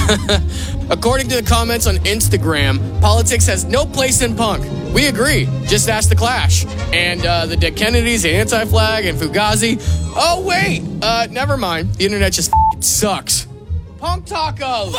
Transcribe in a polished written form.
According to the comments on Instagram, politics has no place in punk. We agree. Just ask The Clash. And the Dead Kennedys, the Anti-Flag, and Fugazi. Oh, wait. Never mind. The internet just sucks. Punk tacos.